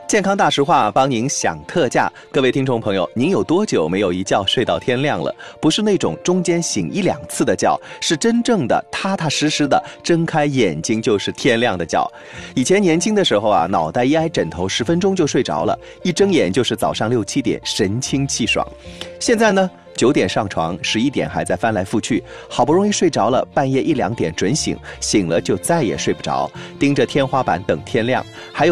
健康大实话帮您享特价，各位听众朋友，您有多久没有一觉睡到天亮了？不是那种中间醒1-2次的觉，是真正的踏踏实实的睁开眼睛就是天亮的觉。以前年轻的时候啊，脑袋一挨枕头10分钟就睡着了，一睁眼就是早上6-7点，神清气爽。现在呢，9点上床，11点还在翻来覆去，好不容易睡着了，半夜1-2点准醒，醒了就再也睡不着，盯着天花板等天亮。还有